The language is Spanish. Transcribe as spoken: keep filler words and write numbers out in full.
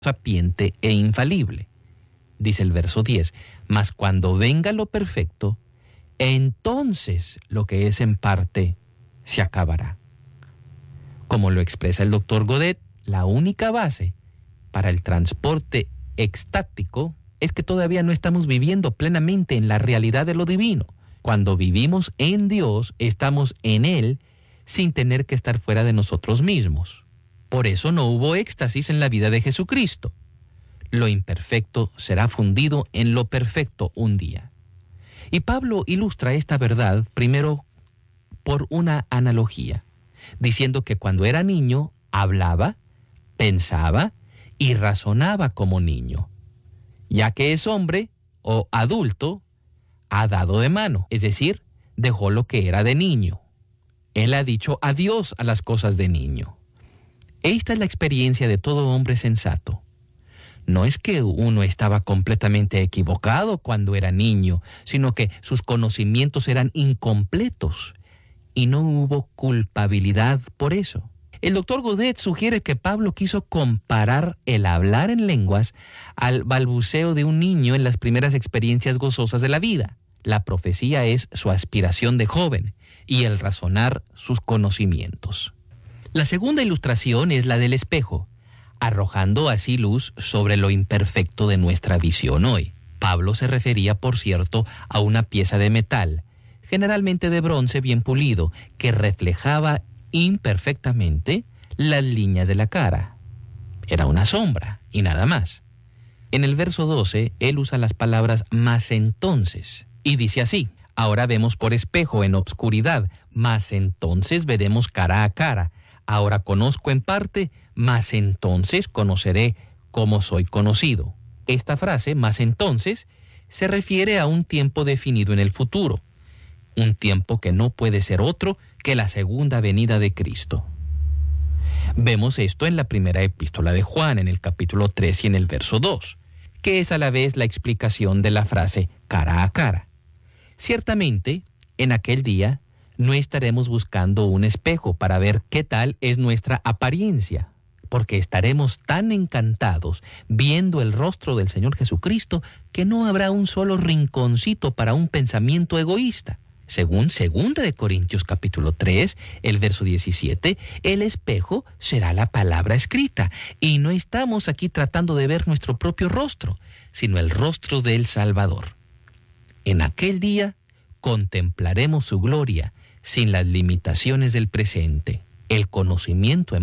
sapiente e infalible. Dice el verso diez, mas cuando venga lo perfecto, entonces lo que es en parte se acabará. Como lo expresa el doctor Godet, la única base para el transporte extático es que todavía no estamos viviendo plenamente en la realidad de lo divino. Cuando vivimos en Dios, estamos en Él sin tener que estar fuera de nosotros mismos. Por eso no hubo éxtasis en la vida de Jesucristo. Lo imperfecto será fundido en lo perfecto un día. Y Pablo ilustra esta verdad primero por una analogía, diciendo que cuando era niño hablaba, pensaba y razonaba como niño. Ya que es hombre o adulto, ha dado de mano, es decir, dejó lo que era de niño. Él ha dicho adiós a las cosas de niño. Esta es la experiencia de todo hombre sensato. No es que uno estaba completamente equivocado cuando era niño, sino que sus conocimientos eran incompletos y no hubo culpabilidad por eso. El doctor Godet sugiere que Pablo quiso comparar el hablar en lenguas al balbuceo de un niño en las primeras experiencias gozosas de la vida. La profecía es su aspiración de joven y el razonar sus conocimientos. La segunda ilustración es la del espejo, arrojando así luz sobre lo imperfecto de nuestra visión hoy. Pablo se refería, por cierto, a una pieza de metal, generalmente de bronce bien pulido, que reflejaba imperfectamente las líneas de la cara. Era una sombra y nada más. En el verso doce, él usa las palabras mas entonces y dice así: ahora vemos por espejo en obscuridad, mas entonces veremos cara a cara. Ahora conozco en parte, mas entonces conoceré como soy conocido. Esta frase, mas entonces, se refiere a un tiempo definido en el futuro, un tiempo que no puede ser otro que la segunda venida de Cristo. Vemos esto en la primera epístola de Juan, en el capítulo tres y en el verso dos, que es a la vez la explicación de la frase cara a cara. Ciertamente, en aquel día, no estaremos buscando un espejo para ver qué tal es nuestra apariencia, porque estaremos tan encantados viendo el rostro del Señor Jesucristo que no habrá un solo rinconcito para un pensamiento egoísta. Según segunda de Corintios capítulo tres, el verso diecisiete, el espejo será la palabra escrita, y no estamos aquí tratando de ver nuestro propio rostro, sino el rostro del Salvador. En aquel día contemplaremos su gloria sin las limitaciones del presente. El conocimiento